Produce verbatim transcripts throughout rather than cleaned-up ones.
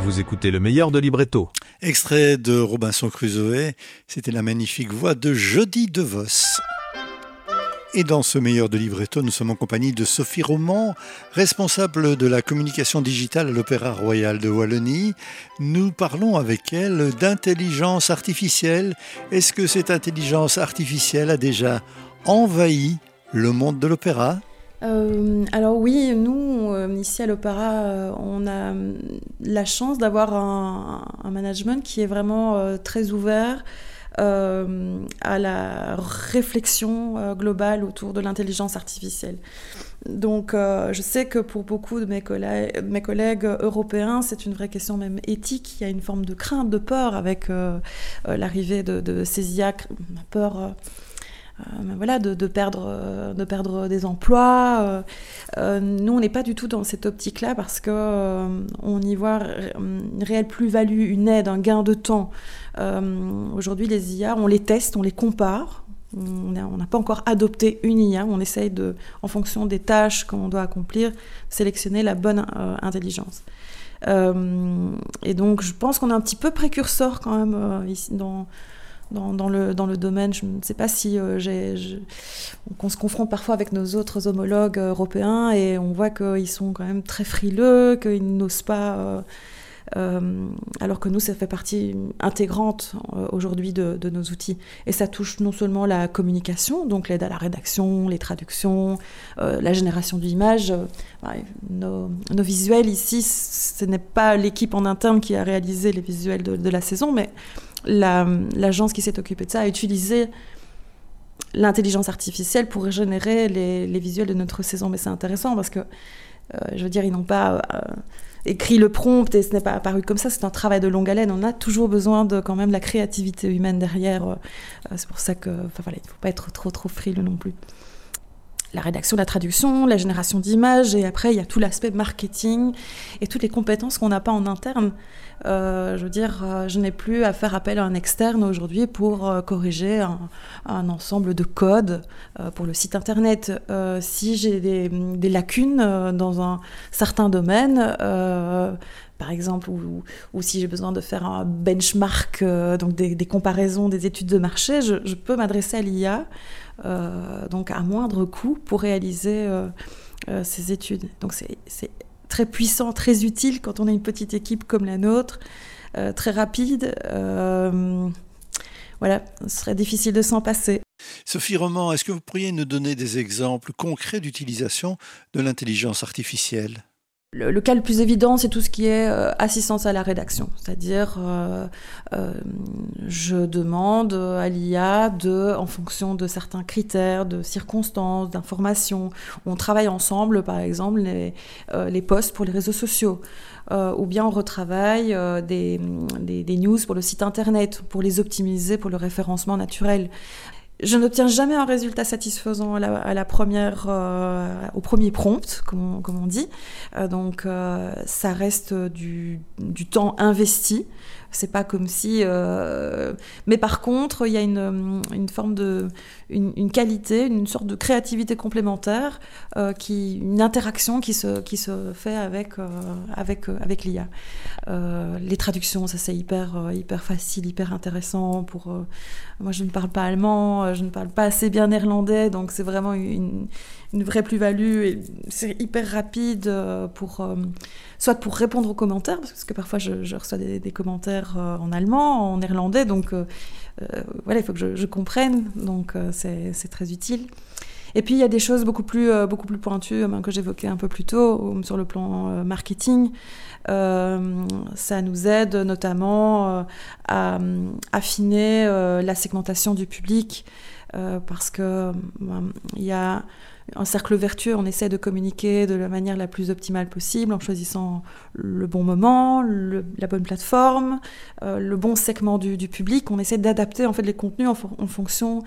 Vous écoutez le meilleur de Libretto. Extrait de Robinson Crusoe, c'était la magnifique voix de Jody DeVos. Et dans ce meilleur de Libretto, nous sommes en compagnie de Sophie Roman, responsable de la communication digitale à l'Opéra Royal de Wallonie. Nous parlons avec elle d'intelligence artificielle. Est-ce que cette intelligence artificielle a déjà envahi le monde de l'opéra ? Euh, alors oui, nous, euh, ici à l'Opéra, euh, on a la chance d'avoir un, un management qui est vraiment euh, très ouvert euh, à la réflexion euh, globale autour de l'intelligence artificielle. Donc euh, je sais que pour beaucoup de mes collègues, mes collègues européens, c'est une vraie question même éthique. Il y a une forme de crainte, de peur avec euh, euh, l'arrivée de, de ces I A, peur... Euh, Euh, voilà, de, de, perdre, euh, de perdre des emplois. Euh, euh, nous, on n'est pas du tout dans cette optique-là parce qu'on euh, y voit une réelle plus-value, une aide, un gain de temps. Euh, aujourd'hui, les I A, on les teste, on les compare. On n'a pas encore adopté une I A. On essaye, de, en fonction des tâches qu'on doit accomplir, sélectionner la bonne euh, intelligence. Euh, et donc, je pense qu'on est un petit peu précurseur quand même euh, ici dans... Dans, dans, le, dans le domaine. Je ne sais pas si euh, j'ai, je, on se confronte parfois avec nos autres homologues européens et on voit qu'ils sont quand même très frileux, qu'ils n'osent pas, euh, euh, alors que nous, ça fait partie intégrante euh, aujourd'hui de, de nos outils. Et ça touche non seulement la communication, donc l'aide à la rédaction, les traductions, euh, la génération d'images. Euh, ouais, nos, nos visuels ici, ce n'est pas l'équipe en interne qui a réalisé les visuels de, de la saison, mais La, l'agence qui s'est occupée de ça a utilisé l'intelligence artificielle pour générer les, les visuels de notre saison. Mais c'est intéressant parce que, euh, je veux dire, ils n'ont pas euh, écrit le prompt et ce n'est pas apparu comme ça. C'est un travail de longue haleine. On a toujours besoin de quand même la créativité humaine derrière. Euh, c'est pour ça que, enfin voilà, il ne faut pas être trop trop frileux non plus. La rédaction, la traduction, la génération d'images, et après il y a tout l'aspect marketing et toutes les compétences qu'on n'a pas en interne. Euh, je veux dire, euh, je n'ai plus à faire appel à un externe aujourd'hui pour euh, corriger un, un ensemble de codes euh, pour le site internet. Euh, si j'ai des, des lacunes euh, dans un certain domaine, euh, par exemple, ou, ou si j'ai besoin de faire un benchmark, euh, donc des, des comparaisons, des études de marché, je, je peux m'adresser à l'I A, euh, donc à moindre coût pour réaliser euh, euh, ces études. Donc c'est, c'est très puissant, très utile quand on a une petite équipe comme la nôtre, euh, très rapide. Euh, voilà, ce serait difficile de s'en passer. Sophie Roman, est-ce que vous pourriez nous donner des exemples concrets d'utilisation de l'intelligence artificielle ? Le, le cas le plus évident, c'est tout ce qui est euh, assistance à la rédaction. C'est-à-dire, euh, euh, je demande à l'I A, de, en fonction de certains critères, de circonstances, d'informations, on travaille ensemble, par exemple, les, euh, les posts pour les réseaux sociaux. Euh, ou bien on retravaille euh, des, des, des news pour le site internet, pour les optimiser pour le référencement naturel. Je n'obtiens jamais un résultat satisfaisant à la, à la première, euh, au premier prompt, comme on, comme on dit. Euh, donc, euh, ça reste du, du temps investi. C'est pas comme si... Euh... Mais par contre, il y a une, une forme de... Une, une qualité, une sorte de créativité complémentaire, euh, qui, une interaction qui se, qui se fait avec, euh, avec, euh, avec l'I A. Euh, les traductions, ça c'est hyper, euh, hyper facile, hyper intéressant. Pour, euh... Moi, je ne parle pas allemand, je ne parle pas assez bien néerlandais, donc c'est vraiment une, une vraie plus-value. Et c'est hyper rapide pour... Euh... soit pour répondre aux commentaires, parce que parfois je, je reçois des, des commentaires euh, en allemand, en néerlandais, donc euh, euh, voilà, il faut que je, je comprenne, donc euh, c'est, c'est très utile. Et puis il y a des choses beaucoup plus, euh, beaucoup plus pointues euh, que j'évoquais un peu plus tôt, euh, sur le plan euh, marketing. Euh, ça nous aide notamment euh, à affiner euh, la segmentation du public, euh, parce que euh, il y a un cercle vertueux, on essaie de communiquer de la manière la plus optimale possible en choisissant le bon moment, le, la bonne plateforme, euh, le bon segment du, du public. On essaie d'adapter en fait les contenus en, en fonction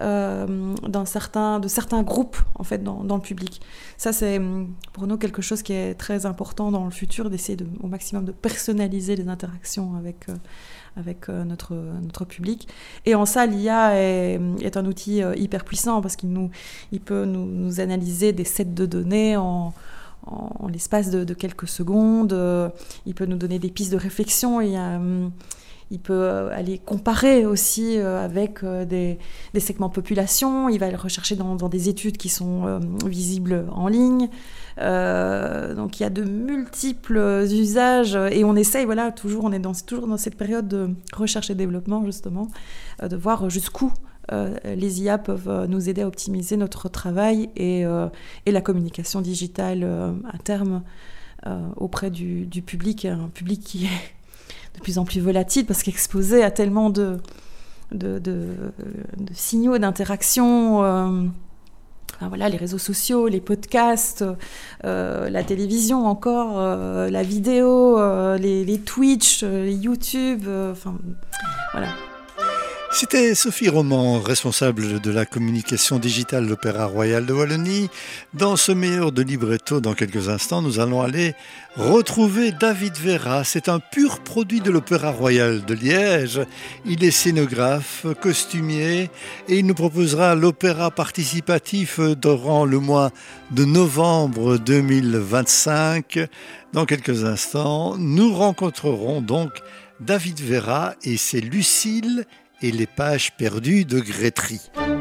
euh, d'un certain, de certains groupes en fait dans, dans le public. Ça c'est pour nous quelque chose qui est très important dans le futur, d'essayer de, au maximum de personnaliser les interactions avec euh, avec euh, notre, notre public. Et en ça, l'I A est, est un outil euh, hyper puissant parce qu'il nous, il peut nous, nous analyser des sets de données en, en, en l'espace de, de quelques secondes. Euh, il peut nous donner des pistes de réflexion. Il y a, hum, il peut aller comparer aussi euh, avec euh, des, des segments de population. Il va aller rechercher dans, dans des études qui sont euh, visibles en ligne. Euh, donc il y a de multiples usages et on essaye, voilà, toujours, on est dans, toujours dans cette période de recherche et développement justement, euh, de voir jusqu'où euh, les I A peuvent nous aider à optimiser notre travail et, euh, et la communication digitale euh, à terme euh, auprès du, du public, un public qui est de plus en plus volatile parce qu'exposé à tellement de, de, de, de signaux d'interaction. Euh, Enfin, voilà, les réseaux sociaux, les podcasts, euh, la télévision encore, euh, la vidéo, euh, les, les Twitch, euh, les YouTube, euh, enfin voilà. C'était Sophie Roman, responsable de la communication digitale de l'Opéra Royal de Wallonie. Dans ce meilleur de libretto, dans quelques instants, nous allons aller retrouver David Vera. C'est un pur produit de l'Opéra Royal de Liège. Il est scénographe, costumier et il nous proposera l'opéra participatif durant le mois de novembre deux mille vingt-cinq. Dans quelques instants, nous rencontrerons donc David Vera et c'est Lucille et les pages perdues de Grétry.